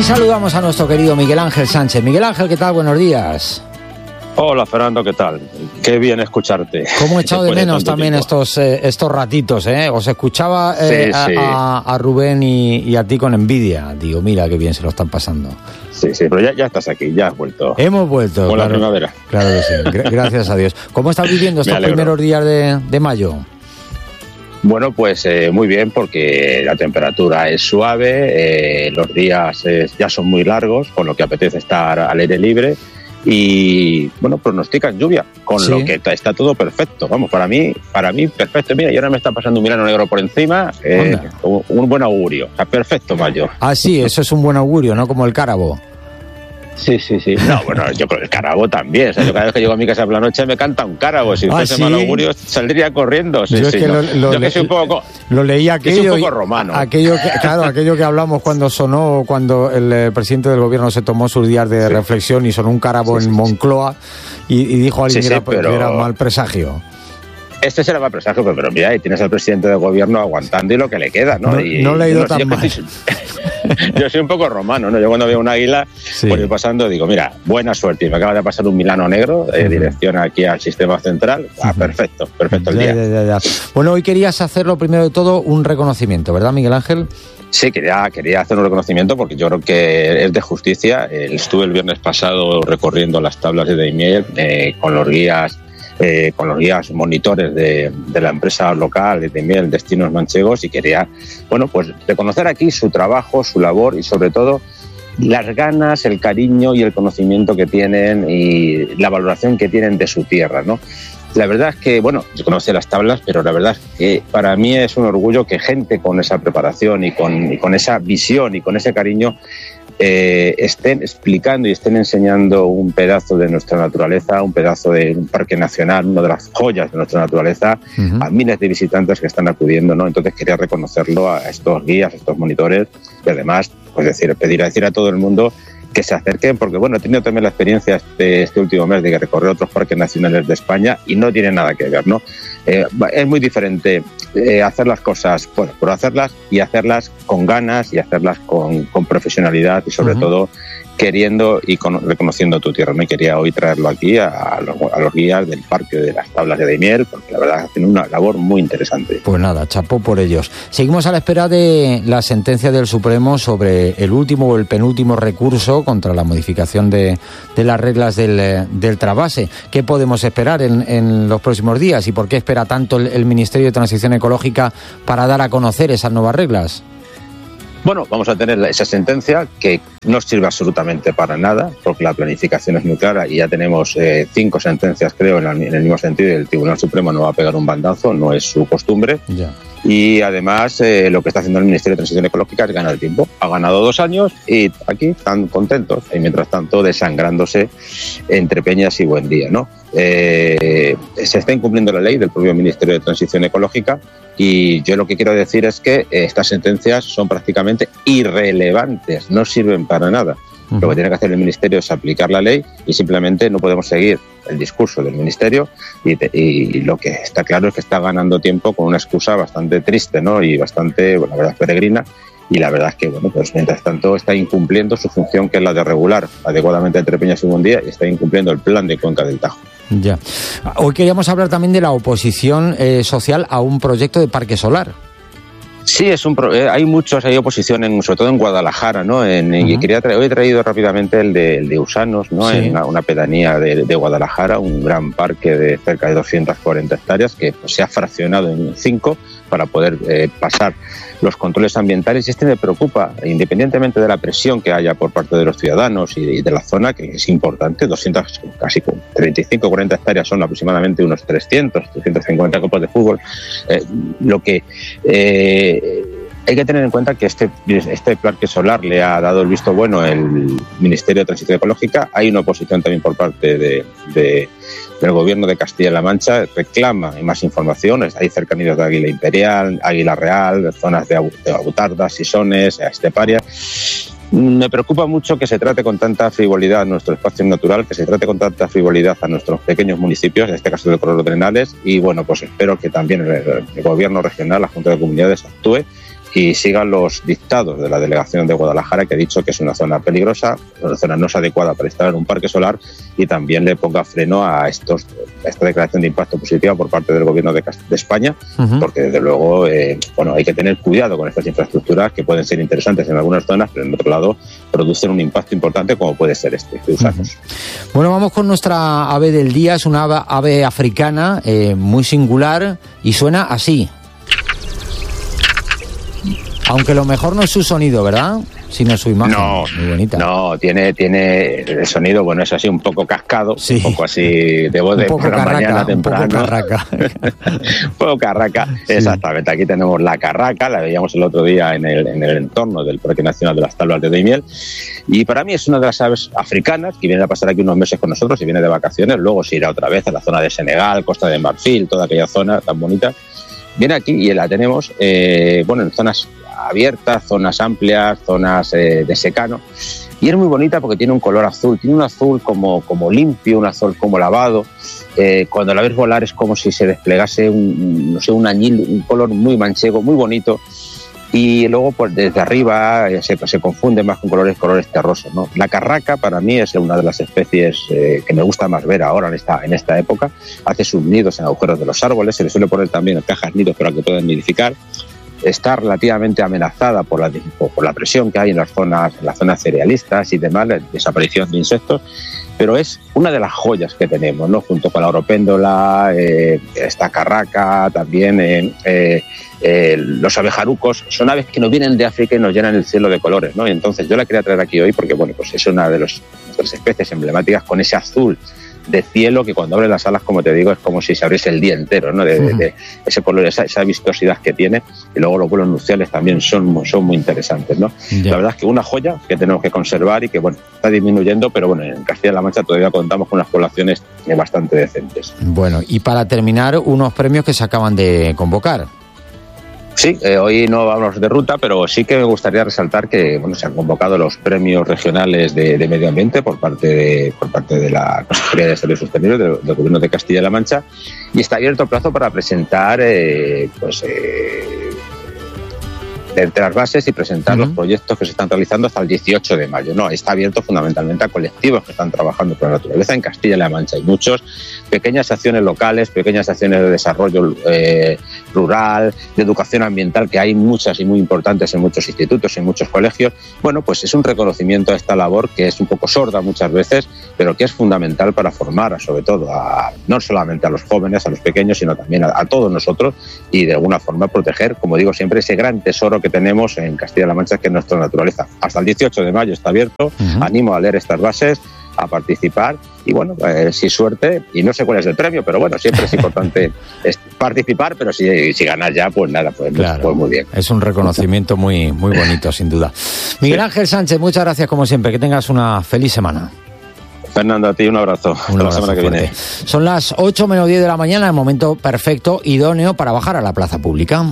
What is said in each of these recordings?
saludamos a nuestro querido Miguel Ángel Sánchez. Miguel Ángel, ¿qué tal? Buenos días. Hola, Fernando, ¿qué tal? Qué bien escucharte. ¿Cómo he echado de menos también estos ratitos, eh? Os escuchaba sí. a Rubén y a ti con envidia. Digo, mira qué bien se lo están pasando. Sí, pero ya estás aquí, ya has vuelto. Hemos vuelto. Con la primavera. Claro que sí, gracias a Dios. ¿Cómo estás viviendo estos primeros días de mayo? Bueno, pues muy bien, porque la temperatura es suave, los días ya son muy largos, con lo que apetece estar al aire libre. Y bueno, pronostican lluvia, con lo que está todo perfecto. Vamos, para mí perfecto. Mira, y ahora me está pasando un Milano negro por encima, un buen augurio. O sea, perfecto mayo. Ah, sí, eso es un buen augurio, ¿no? Como el cárabo. Sí. No, bueno, yo con el cárabo también. O sea, yo cada vez que llego a mi casa por la noche me canta un cárabo. Si fuese mal augurio, saldría corriendo. Sí, yo es que yo que soy un poco... Lo leí aquello. Soy un poco romano. Aquello que hablamos cuando el presidente del gobierno se tomó sus días de reflexión y sonó un cárabo en Moncloa y dijo a alguien que era mal presagio. Este será mal presagio, pero mira, ahí tienes al presidente del gobierno aguantando y lo que le queda, ¿no? No le ha ido tan mal. Yo soy un poco romano, ¿no? Yo cuando veo un águila, por ir pasando, digo, mira, buena suerte. Y me acaba de pasar un Milano negro, dirección aquí al sistema central. Perfecto el día. Ya. Bueno, hoy querías hacerlo primero de todo un reconocimiento, ¿verdad, Miguel Ángel? Sí, quería hacer un reconocimiento porque yo creo que es de justicia. Estuve el viernes pasado recorriendo las tablas de Daimiel con los guías monitores de la empresa local de Daimiel Destinos Manchegos, y quería, bueno, pues reconocer aquí su trabajo, su labor y sobre todo las ganas, el cariño y el conocimiento que tienen y la valoración que tienen de su tierra, ¿no? La verdad es que, bueno, yo conocí las tablas, pero la verdad es que para mí es un orgullo que gente con esa preparación y con esa visión y con ese cariño estén explicando y estén enseñando un pedazo de nuestra naturaleza, un pedazo de un parque nacional, una de las joyas de nuestra naturaleza, a miles de visitantes que están acudiendo, ¿no? Entonces quería reconocerlo a estos guías, a estos monitores, y además, pues decir a todo el mundo que se acerquen, porque bueno, he tenido también la experiencia este último mes de que recorrer otros parques nacionales de España y no tiene nada que ver, ¿no? Es muy diferente hacer las cosas, bueno, por hacerlas y hacerlas con ganas y hacerlas con profesionalidad y sobre todo queriendo y reconociendo tu tierra. Me quería hoy traerlo aquí a los guías del Parque de las Tablas de Daimiel, porque la verdad hacen una labor muy interesante. Pues nada, chapó por ellos. Seguimos a la espera de la sentencia del Supremo sobre el último o el penúltimo recurso contra la modificación de las reglas del trasvase. ¿Qué podemos esperar en los próximos días y por qué espera tanto el Ministerio de Transición Ecológica para dar a conocer esas nuevas reglas? Bueno, vamos a tener esa sentencia que no sirve absolutamente para nada, porque la planificación es muy clara y ya tenemos 5 sentencias, creo, en el mismo sentido, y el Tribunal Supremo no va a pegar un bandazo, no es su costumbre. Ya. Y además lo que está haciendo el Ministerio de Transición Ecológica es ganar tiempo. Ha ganado 2 años y aquí están contentos, y mientras tanto desangrándose entre peñas y buen día, ¿no? Se está incumpliendo la ley del propio Ministerio de Transición Ecológica, y yo lo que quiero decir es que estas sentencias son prácticamente irrelevantes, no sirven para nada. Lo que tiene que hacer el Ministerio es aplicar la ley, y simplemente no podemos seguir el discurso del Ministerio, y lo que está claro es que está ganando tiempo con una excusa bastante triste, ¿no? Y bastante, bueno, la verdad, peregrina. Y la verdad es que, bueno, pues mientras tanto está incumpliendo su función, que es la de regular adecuadamente entre peñas y buen día, y está incumpliendo el plan de Cuenca del Tajo. Ya. Hoy queríamos hablar también de la oposición social a un proyecto de parque solar. Sí, hay oposición, sobre todo en Guadalajara, ¿no? Hoy he traído rápidamente el de Usanos, ¿no? Sí. En una pedanía de Guadalajara, un gran parque de cerca de 240 hectáreas que pues, se ha fraccionado en 5 para poder pasar los controles ambientales, y me preocupa, independientemente de la presión que haya por parte de los ciudadanos y de la zona, que es importante. 200, casi 35 o 40 hectáreas son aproximadamente unos 350 campos de fútbol. Lo que hay que tener en cuenta que este parque solar le ha dado el visto bueno el Ministerio de Transición Ecológica. Hay una oposición también por parte del Gobierno de Castilla-La Mancha, reclama más información. Hay cercanías de Águila Imperial, Águila Real, zonas de Abutardas, Sisones, Esteparia. Me preocupa mucho que se trate con tanta frivolidad a nuestro espacio natural, que se trate con tanta frivolidad a nuestros pequeños municipios, en este caso de Corredrenales, y bueno, pues espero que también el Gobierno regional, la Junta de Comunidades, actúe y sigan los dictados de la delegación de Guadalajara, que ha dicho que es una zona peligrosa, una zona no es adecuada para instalar un parque solar, y también le ponga freno a esta declaración de impacto positivo por parte del gobierno de España, porque desde luego hay que tener cuidado con estas infraestructuras que pueden ser interesantes en algunas zonas, pero en otro lado producen un impacto importante como puede ser este que usamos. Bueno, vamos con nuestra ave del día. Es una ave africana muy singular y suena así. Aunque lo mejor no es su sonido, ¿verdad? Sino su imagen. No, muy bonita. No, tiene el sonido, bueno, es así un poco cascado, sí. Un poco así de voz de por la mañana temprano. Un poco carraca. Un poco carraca, sí. Exactamente. Aquí tenemos la carraca, la veíamos el otro día en el entorno del Parque Nacional de las Tablas de Daimiel. Y para mí es una de las aves africanas que viene a pasar aquí unos meses con nosotros y viene de vacaciones, luego se irá otra vez a la zona de Senegal, Costa de Marfil, toda aquella zona tan bonita. Viene aquí y la tenemos, en zonas abiertas, zonas amplias, zonas de secano, y es muy bonita porque tiene un color azul, tiene un azul como limpio, un azul como lavado. Cuando la ves volar es como si se desplegase un añil, un color muy manchego, muy bonito, y luego pues desde arriba se confunde más con colores terrosos, ¿no? La carraca para mí es una de las especies que me gusta más ver ahora en esta época. Hace sus nidos en agujeros de los árboles, se le suele poner también en cajas nidos para que puedan nidificar. Está relativamente amenazada por la presión que hay en las zonas cerealistas y demás, la desaparición de insectos, pero es una de las joyas que tenemos, ¿no? Junto con la oropéndola, esta carraca, también los abejarucos, son aves que nos vienen de África y nos llenan el cielo de colores, ¿no? Y entonces yo la quería traer aquí hoy porque, pues es una de nuestras especies emblemáticas con ese azul de cielo que cuando abre las alas, como te digo, es como si se abriese el día entero, ¿no? De ese color, esa vistosidad que tiene. Y luego los vuelos nupciales también son muy interesantes, ¿no? Yeah. La verdad es que una joya que tenemos que conservar y que, está disminuyendo, pero en Castilla-La Mancha todavía contamos con unas poblaciones bastante decentes. Bueno, y para terminar, unos premios que se acaban de convocar. Sí, hoy no vamos de ruta, pero sí que me gustaría resaltar que se han convocado los premios regionales de medio ambiente por parte de la Consejería de Desarrollo Sostenible del Gobierno de Castilla-La Mancha, y está abierto el plazo para presentar entre las bases y presentar los proyectos que se están realizando hasta el 18 de mayo. No, está abierto fundamentalmente a colectivos que están trabajando por la naturaleza en Castilla-La Mancha. Hay muchos, pequeñas acciones locales, pequeñas acciones de desarrollo rural, de educación ambiental, que hay muchas y muy importantes en muchos institutos, en muchos colegios. Pues es un reconocimiento a esta labor que es un poco sorda muchas veces, pero que es fundamental para formar, sobre todo, no solamente a los jóvenes, a los pequeños, sino también a todos nosotros, y de alguna forma proteger, como digo siempre, ese gran tesoro que tenemos en Castilla-La Mancha, que es nuestra naturaleza. Hasta el 18 de mayo está abierto. Animo a leer estas bases, a participar y si suerte, y no sé cuál es el premio, pero siempre es importante participar, pero si ganas ya, pues nada, pues muy bien. Es un reconocimiento muy bonito, sin duda. Miguel Ángel Sánchez, muchas gracias como siempre, que tengas una feliz semana. Fernando, a ti un abrazo. Hasta la semana que viene. Son las 8:10 de la mañana, el momento perfecto, idóneo para bajar a la plaza pública.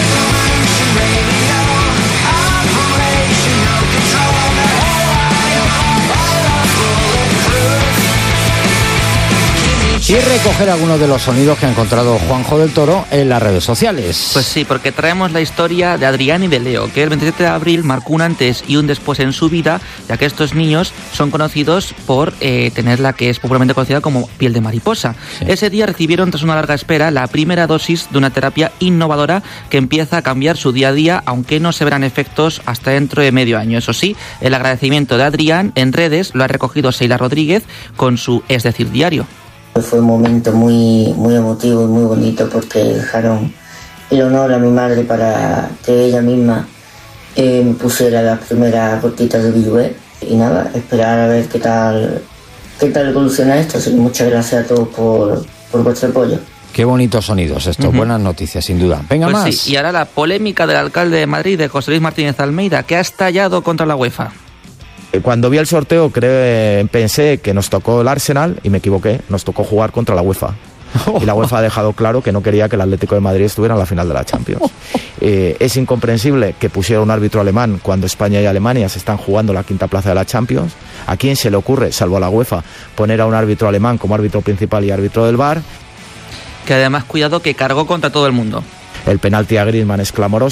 Y recoger algunos de los sonidos que ha encontrado Juanjo del Toro en las redes sociales. Pues sí, porque traemos la historia de Adrián y de Leo, que el 27 de abril marcó un antes y un después en su vida, ya que estos niños son conocidos por tener la que es popularmente conocida como piel de mariposa. Sí. Ese día recibieron, tras una larga espera, la primera dosis de una terapia innovadora que empieza a cambiar su día a día, aunque no se verán efectos hasta dentro de medio año. Eso sí, el agradecimiento de Adrián en redes lo ha recogido Seila Rodríguez con su Es Decir Diario. Fue un momento muy emotivo y muy bonito porque dejaron el honor a mi madre para que ella misma me pusiera las primeras gotitas de Billuet. Y nada, esperar a ver qué tal evoluciona esto. Así que muchas gracias a todos por vuestro apoyo. Qué bonitos sonidos estos, buenas noticias sin duda. Venga, pues más. Sí, y ahora la polémica del alcalde de Madrid, de José Luis Martínez Almeida, que ha estallado contra la UEFA. Cuando vi el sorteo pensé que nos tocó el Arsenal y me equivoqué, nos tocó jugar contra la UEFA. Y la UEFA ha dejado claro que no quería que el Atlético de Madrid estuviera en la final de la Champions. Es incomprensible que pusiera un árbitro alemán cuando España y Alemania se están jugando la quinta plaza de la Champions. ¿A quién se le ocurre, salvo a la UEFA, poner a un árbitro alemán como árbitro principal y árbitro del VAR? Que además, cuidado, que cargó contra todo el mundo. El penalti a Griezmann es clamoroso,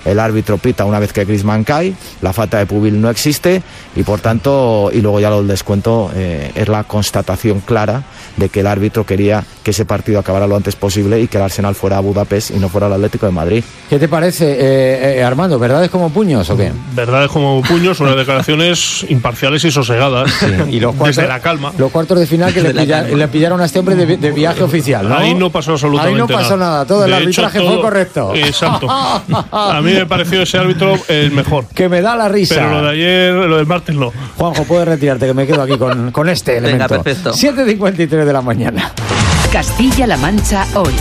el árbitro pita una vez que Griezmann cae, la falta de Pubil no existe y por tanto, y luego ya lo del descuento, es la constatación clara de que el árbitro quería que ese partido acabara lo antes posible y que el Arsenal fuera a Budapest y no fuera al Atlético de Madrid. ¿Qué te parece, Armando? ¿Verdades como puños o qué? Verdades como puños, unas declaraciones imparciales y sosegadas. Sí. Y los cuartos, desde la calma. Los cuartos de final que le pillaron a este hombre de viaje oficial, ¿no? Ahí no pasó absolutamente nada. Ahí no pasó nada. Todo el arbitraje fue correcto. Exacto. A mí me pareció ese árbitro el mejor. Que me da la risa. Pero lo de ayer, lo del martes no. Juanjo, puedes retirarte, que me quedo aquí con este elemento. Venga, perfecto. 7:53 de la mañana. Castilla-La Mancha hoy.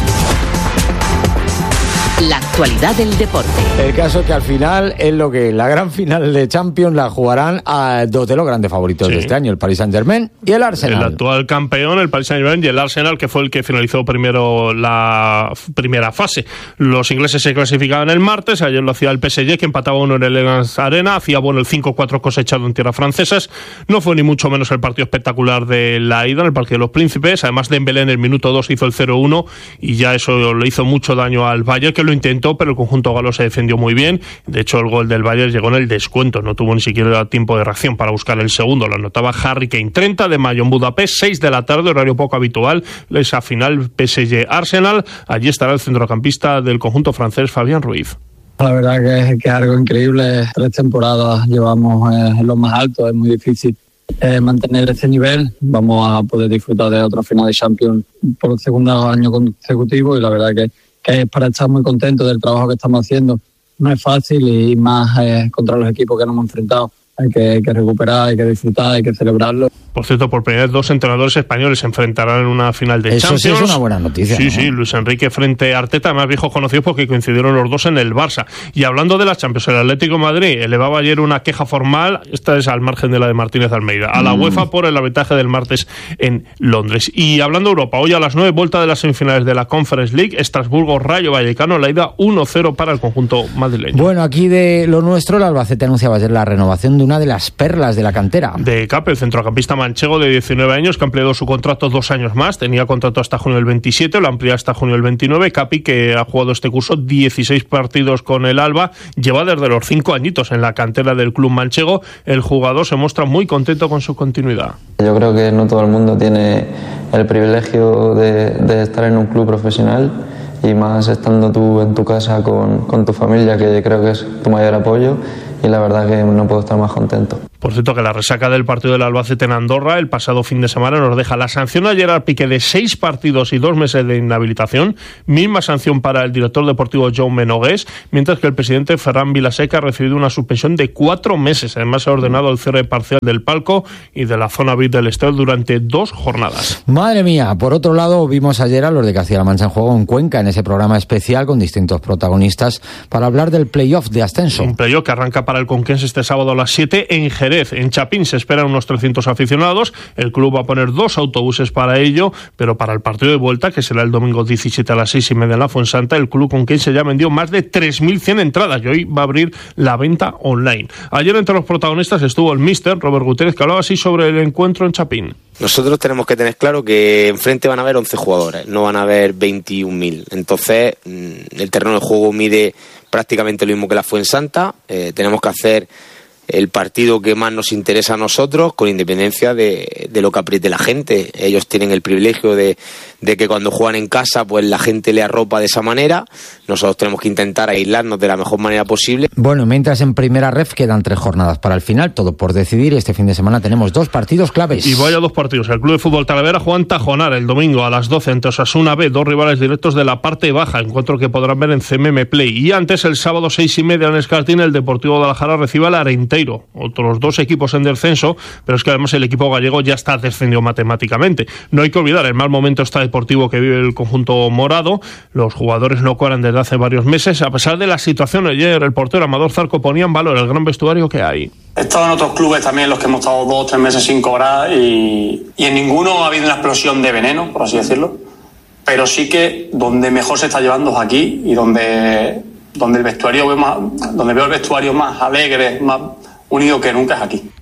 La actualidad del deporte. El caso es que al final es lo que la gran final de Champions la jugarán a dos de los grandes favoritos de este año, el Paris Saint-Germain y el Arsenal. El actual campeón, el Paris Saint-Germain, y el Arsenal, que fue el que finalizó primero la primera fase. Los ingleses se clasificaban el martes, ayer lo hacía el PSG, que empataba uno en el Allianz Arena, hacía bueno el 5-4 cosechado en tierras francesas. No fue ni mucho menos el partido espectacular de la ida, en el Partido de los Príncipes. Además, Dembélé en el minuto 2 hizo el 0-1 y ya eso le hizo mucho daño al Bayern, que lo intentó, pero el conjunto galo se defendió muy bien. De hecho, el gol del Bayern llegó en el descuento, no tuvo ni siquiera tiempo de reacción para buscar el segundo. Lo anotaba Harry Kane. 30 de mayo en Budapest, 6 de la tarde, horario poco habitual, esa final PSG-Arsenal. Allí estará el centrocampista del conjunto francés, Fabián Ruiz. La verdad que es algo increíble. 3 temporadas llevamos en lo más alto, es muy difícil mantener ese nivel. Vamos a poder disfrutar de otra final de Champions por el segundo año consecutivo y la verdad que es para estar muy contentos del trabajo que estamos haciendo. No es fácil y más contra los equipos que nos hemos enfrentado. Hay que recuperar, hay que disfrutar, hay que celebrarlo. Por cierto, por primera vez 2 entrenadores españoles se enfrentarán en una final de Champions. Eso sí es una buena noticia. Sí, ¿no? sí, Luis Enrique frente a Arteta, más viejos conocidos porque coincidieron los dos en el Barça. Y hablando de la Champions, el Atlético de Madrid elevaba ayer una queja formal, esta es al margen de la de Martínez Almeida, a la UEFA por el arbitraje del martes en Londres. Y hablando de Europa, hoy a las 9, vuelta de las semifinales de la Conference League, Estrasburgo-Rayo Vallecano, la ida 1-0 para el conjunto madrileño. Bueno, aquí de lo nuestro, el Albacete anunciaba ayer la renovación de una de las perlas de la cantera. De Cape, el centrocampista manchego de 19 años, que ha ampliado su contrato 2 años más, tenía contrato hasta junio del 27, lo amplía hasta junio del 29. Capi, que ha jugado este curso 16 partidos con el Alba, lleva desde los 5 añitos en la cantera del club manchego. El jugador se muestra muy contento con su continuidad. Yo creo que no todo el mundo tiene el privilegio de estar en un club profesional y más estando tú en tu casa con tu familia, que creo que es tu mayor apoyo, y la verdad que no puedo estar más contento. Por cierto, que la resaca del partido del Albacete en Andorra el pasado fin de semana nos deja la sanción a Gerard Piqué de 6 partidos y 2 meses de inhabilitación, misma sanción para el director deportivo Jaume Nogués, mientras que el presidente Ferran Vilaseca ha recibido una suspensión de 4 meses. Además, se ha ordenado el cierre parcial del palco y de la zona VIP del estadio durante 2 jornadas. Madre mía, por otro lado, vimos ayer a los de Castilla-La Mancha en juego en Cuenca, en ese programa especial con distintos protagonistas para hablar del playoff de ascenso. Un playoff que arranca para el Conquense este sábado a las 7 en Jerez. En Chapín se esperan unos 300 aficionados. El club va a poner 2 autobuses para ello, pero para el partido de vuelta, que será el domingo 17 a las 6:30 en la Fuensanta, el club conquense ya vendió más de 3.100 entradas y hoy va a abrir la venta online. Ayer entre los protagonistas estuvo el míster Robert Gutiérrez, que hablaba así sobre el encuentro en Chapín. Nosotros tenemos que tener claro que enfrente van a haber 11 jugadores, no van a haber 21.000. Entonces, el terreno de juego mide prácticamente lo mismo que la Fuensanta. Tenemos que hacer el partido que más nos interesa a nosotros, con independencia de lo que apriete la gente. Ellos tienen el privilegio de que cuando juegan en casa, pues la gente le arropa de esa manera. Nosotros tenemos que intentar aislarnos de la mejor manera posible. Bueno, mientras en primera ref quedan 3 jornadas para el final, todo por decidir. Este fin de semana tenemos 2 partidos claves. Y vaya 2 partidos. El Club de Fútbol Talavera juega en Tajonar el domingo a las 12 ante Osasuna B, 2 rivales directos de la parte baja, encuentro que podrán ver en CMM Play. Y antes, el sábado 6:30 en Escartín, el Deportivo Guadalajara recibe al Arenteiro. Otros 2 equipos en descenso, pero es que además el equipo gallego ya está descendido matemáticamente. No hay que olvidar el mal momento deportivo que vive el conjunto morado. Los jugadores no cobran desde hace varios meses. A pesar de la situación, ayer el portero Amador Zarco ponía en valor el gran vestuario que hay. He estado en otros clubes también en los que hemos estado 2 o 3 meses sin cobrar y en ninguno ha habido una explosión de veneno, por así decirlo. Pero sí que donde mejor se está llevando es aquí y donde el vestuario donde veo el vestuario más alegre, más unido que nunca es aquí.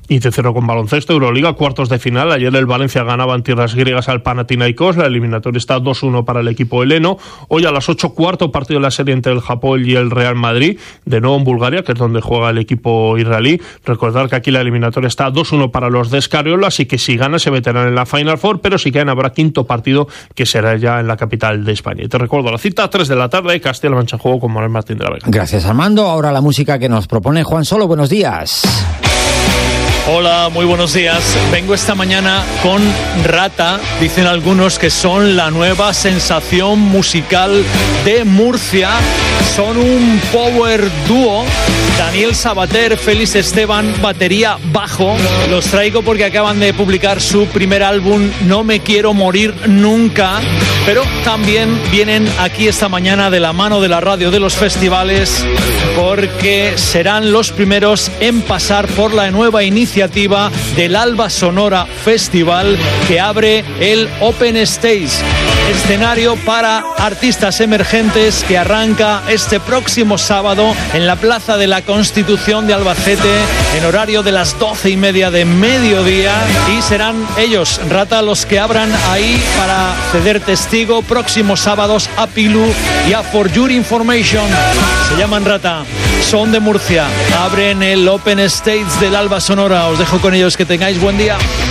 Y te cierro con baloncesto, Euroliga, cuartos de final. Ayer el Valencia ganaba en tierras griegas al Panathinaikos. La eliminatoria está 2-1 para el equipo heleno. Hoy a las 8, cuarto partido de la serie entre el Japón y el Real Madrid. De nuevo en Bulgaria, que es donde juega el equipo israelí. Recordar que aquí la eliminatoria está 2-1 para los de Escariolo, así que si ganan se meterán en la Final Four, pero si caen habrá quinto partido, que será ya en la capital de España. Y te recuerdo la cita, 3 de la tarde, Castilla-La Mancha en juego con Manuel Martín de la Vega. Gracias, Armando. Ahora la música que nos propone Juan Solo. Buenos días. Hola, muy buenos días. Vengo esta mañana con Rata. Dicen algunos que son la nueva sensación musical de Murcia. Son un power dúo. Daniel Sabater, Félix Esteban, batería, bajo. Los traigo porque acaban de publicar su primer álbum, No me quiero morir nunca. Pero también vienen aquí esta mañana de la mano de la radio de los festivales, porque serán los primeros en pasar por la nueva iniciativa del Alba Sonora Festival, que abre el Open Stage, escenario para artistas emergentes, que arranca este próximo sábado en la Plaza de la Constitución de Albacete en horario de las 12:30 de mediodía, y serán ellos, Rata, los que abran ahí para ceder testigo próximos sábados a Pilu y a For Your Information. Se llaman Rata, son de Murcia, abren el Open Stage del Alba Sonora. Os dejo con ellos, que tengáis buen día.